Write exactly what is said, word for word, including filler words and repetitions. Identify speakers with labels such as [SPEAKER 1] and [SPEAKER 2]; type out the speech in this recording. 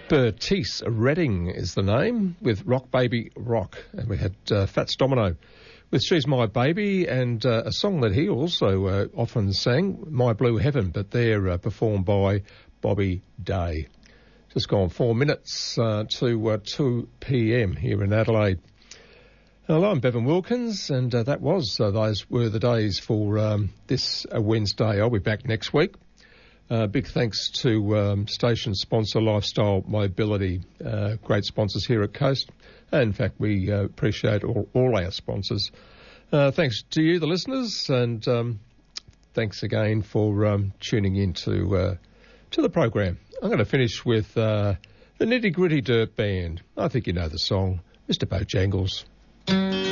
[SPEAKER 1] Bertice Redding is the name, with Rock Baby Rock. And we had uh, Fats Domino with She's My Baby, and uh, a song that he also uh, often sang, My Blue Heaven, but they're uh, performed by Bobby Day. Just gone four minutes uh, to uh, two p.m. here in Adelaide. Hello, I'm Bevan Wilkins, and uh, that was, uh, those were the days for um, this uh, Wednesday. I'll be back next week. Uh, big thanks to um, station sponsor Lifestyle Mobility, uh, great sponsors here at Coast. And in fact, we uh, appreciate all, all our sponsors. Uh, thanks to you, the listeners, and um, thanks again for um, tuning in to, uh, to the program. I'm going to finish with uh, the Nitty Gritty Dirt Band. I think you know the song, Mister Bojangles.